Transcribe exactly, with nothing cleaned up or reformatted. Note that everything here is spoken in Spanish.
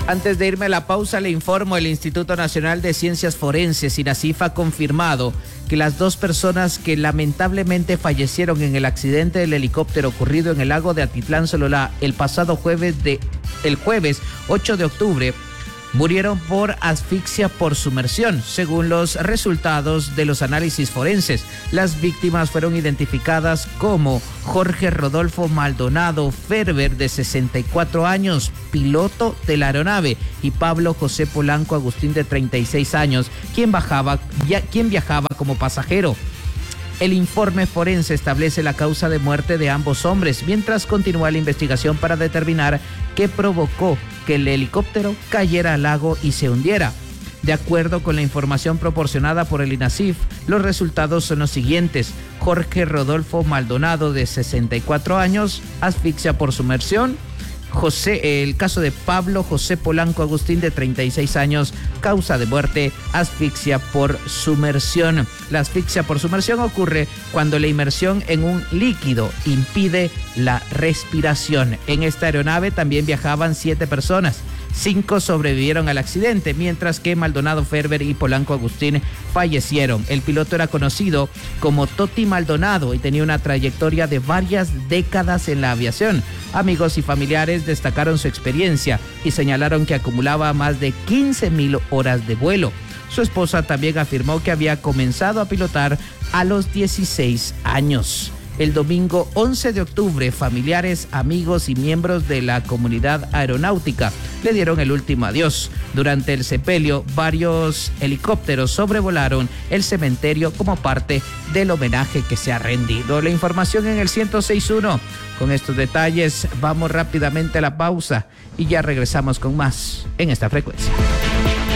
Antes de irme a la pausa, le informo, el Instituto Nacional de Ciencias Forenses, INACIF, ha confirmado que las dos personas que lamentablemente fallecieron en el accidente del helicóptero ocurrido en el lago de Atitlán Sololá el pasado jueves de, el jueves ocho de octubre, murieron por asfixia por sumersión. Según los resultados de los análisis forenses, las víctimas fueron identificadas como Jorge Rodolfo Maldonado Ferber, de sesenta y cuatro años, piloto de la aeronave, y Pablo José Polanco Agustín, de treinta y seis años, quien, bajaba, ya, quien viajaba como pasajero. El informe forense establece la causa de muerte de ambos hombres, mientras continúa la investigación para determinar qué provocó que el helicóptero cayera al lago y se hundiera. De acuerdo con la información proporcionada por el INACIF, los resultados son los siguientes: Jorge Rodolfo Maldonado, de sesenta y cuatro años, asfixia por sumersión. José, el caso de Pablo José Polanco Agustín, de treinta y seis años, causa de muerte, asfixia por sumersión. La asfixia por sumersión ocurre cuando la inmersión en un líquido impide la respiración. En esta aeronave también viajaban siete personas. Cinco sobrevivieron al accidente, mientras que Maldonado Ferber y Polanco Agustín fallecieron. El piloto era conocido como Toti Maldonado y tenía una trayectoria de varias décadas en la aviación. Amigos y familiares destacaron su experiencia y señalaron que acumulaba más de quince mil horas de vuelo. Su esposa también afirmó que había comenzado a pilotar a los dieciséis años. El domingo once de octubre, familiares, amigos y miembros de la comunidad aeronáutica le dieron el último adiós. Durante el sepelio, varios helicópteros sobrevolaron el cementerio como parte del homenaje que se ha rendido. La información en el ciento seis punto uno. Con estos detalles, vamos rápidamente a la pausa y ya regresamos con más en esta frecuencia.